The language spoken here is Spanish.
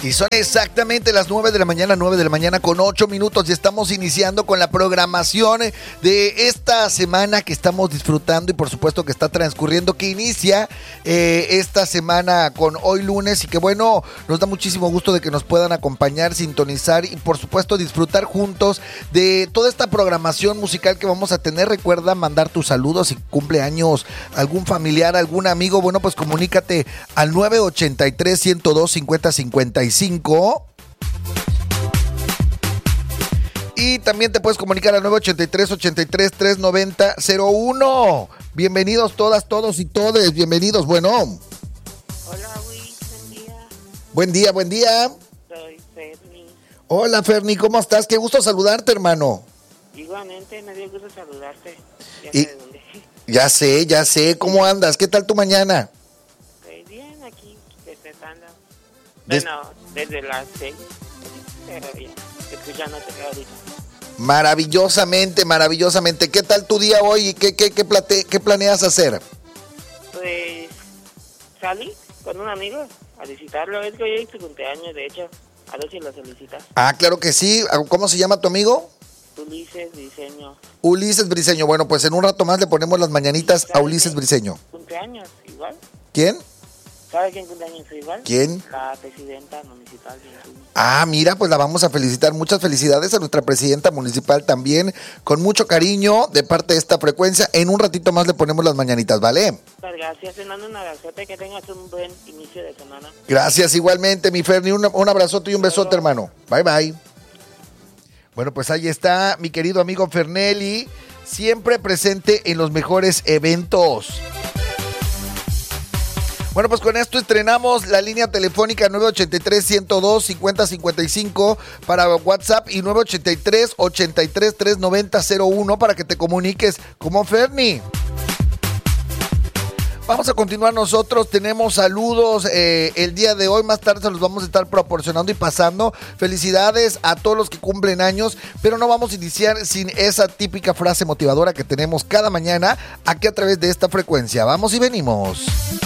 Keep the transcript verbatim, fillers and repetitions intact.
Y son exactamente las nueve de la mañana, nueve de la mañana con ocho minutos y estamos iniciando con la programación de esta semana que estamos disfrutando y por supuesto que está transcurriendo, que inicia eh, esta semana con hoy lunes y que bueno, nos da muchísimo gusto de que nos puedan acompañar, sintonizar y por supuesto disfrutar juntos de toda esta programación musical que vamos a tener. Recuerda mandar tus saludos si cumple años algún familiar, algún amigo, bueno pues comunícate al nueve ochenta y tres, ciento dos, cincuenta, cincuenta y cinco. Y también te puedes comunicar al nueve ochenta y tres, ochenta y tres, trescientos noventa, cero uno. Bienvenidos todas, todos y todes, bienvenidos, bueno. Hola, Luis, buen día. Buen día, buen día. Soy Ferni. Hola, Ferni, ¿cómo estás? Qué gusto saludarte, hermano. Igualmente, me dio gusto saludarte. Ya Y- sé de dónde. Ya sé, ya sé, ¿cómo andas? ¿Qué tal tu mañana? Pues bien, aquí, despertando. Des- Bueno, desde las seis. Pero bien, escuchándote ahorita. Maravillosamente, maravillosamente. ¿Qué tal tu día hoy y qué, qué, qué, plate- qué planeas hacer? Pues salí con un amigo a visitarlo. Es que hoy es su cumpleaños, de hecho. A ver si lo solicitas. Ah, claro que sí. ¿Cómo se llama tu amigo? Ulises Diseño. Ulises Briseño. Bueno, pues en un rato más le ponemos las mañanitas a Ulises Briseño. ¿Cumpleaños igual? ¿Quién? ¿Sabes quién cumpleaños igual? ¿Quién? La presidenta municipal de Irún. Ah, mira, pues la vamos a felicitar. Muchas felicidades a nuestra presidenta municipal también, con mucho cariño de parte de esta frecuencia. En un ratito más le ponemos las mañanitas, ¿vale? Muchas gracias, te mando un abrazote, que tengas un buen inicio de semana. Gracias igualmente, mi Ferni. Un, un abrazote y un besote, hermano. Bye, bye. Bueno, pues ahí está mi querido amigo Fernelli, siempre presente en los mejores eventos. Bueno, pues con esto estrenamos la línea telefónica nueve ochenta y tres, ciento dos, cincuenta, cincuenta y cinco para WhatsApp y nueve ochenta y tres, ochenta y tres, trescientos noventa, cero uno para que te comuniques como Ferni. Vamos a continuar nosotros, tenemos saludos eh, el día de hoy, más tarde se los vamos a estar proporcionando y pasando. Felicidades a todos los que cumplen años, pero no vamos a iniciar sin esa típica frase motivadora que tenemos cada mañana aquí a través de esta frecuencia. Vamos y venimos.